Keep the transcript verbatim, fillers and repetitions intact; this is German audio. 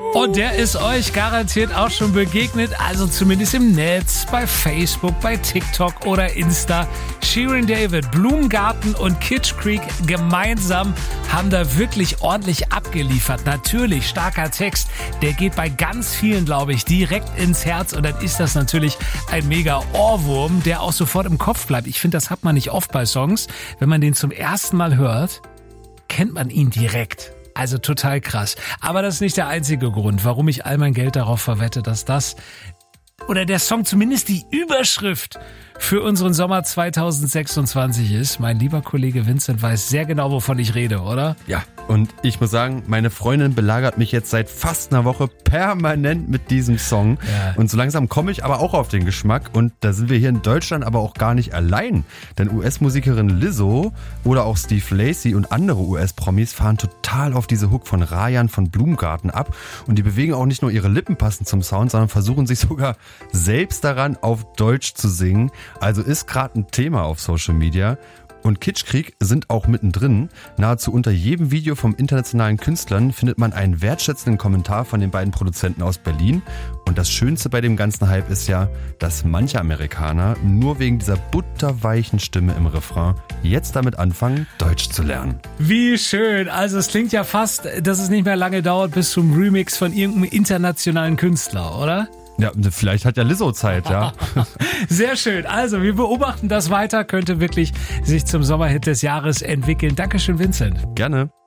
Und der ist euch garantiert auch schon begegnet, also zumindest im Netz, bei Facebook, bei TikTok oder Insta. Shirin David, Blumengarten und Kitsch Creek gemeinsam haben da wirklich ordentlich abgeliefert. Natürlich, starker Text, der geht bei ganz vielen, glaube ich, direkt ins Herz und dann ist das natürlich ein mega Ohrwurm, der auch sofort im Kopf bleibt. Ich finde, das hat man nicht oft bei Songs. Wenn man den zum ersten Mal hört, kennt man ihn direkt. Also total krass. Aber das ist nicht der einzige Grund, warum ich all mein Geld darauf verwette, dass das oder der Song zumindest die Überschrift für unseren Sommer zwanzig sechsundzwanzig ist. Mein lieber Kollege Vincent weiß sehr genau, wovon ich rede, oder? Ja, und ich muss sagen, meine Freundin belagert mich jetzt seit fast einer Woche permanent mit diesem Song. Ja. Und so langsam komme ich aber auch auf den Geschmack. Und da sind wir hier in Deutschland aber auch gar nicht allein. Denn U S-Musikerin Lizzo oder auch Steve Lacy und andere U S-Promis fahren total auf diese Hook von Rayan von Blumengarten ab. Und die bewegen auch nicht nur ihre Lippen passend zum Sound, sondern versuchen sich sogar selbst daran, auf Deutsch zu singen. Also ist gerade ein Thema auf Social Media. Und Kitsch Creek sind auch mittendrin. Nahezu unter jedem Video vom internationalen Künstlern findet man einen wertschätzenden Kommentar von den beiden Produzenten aus Berlin. Und das Schönste bei dem ganzen Hype ist ja, dass manche Amerikaner nur wegen dieser butterweichen Stimme im Refrain jetzt damit anfangen, Deutsch zu lernen. Wie schön. Also es klingt ja fast, dass es nicht mehr lange dauert bis zum Remix von irgendeinem internationalen Künstler, oder? Ja, vielleicht hat ja Lizzo Zeit, ja. Sehr schön. Also, wir beobachten das weiter. Könnte wirklich sich zum Sommerhit des Jahres entwickeln. Dankeschön, Vincent. Gerne.